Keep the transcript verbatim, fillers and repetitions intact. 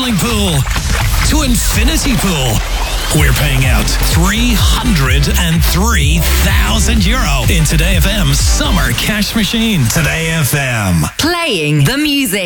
snorkeling pool to infinity pool. We're paying out three hundred three thousand euro in Today F M's Summer Cash Machine. Today F M. Playing the music.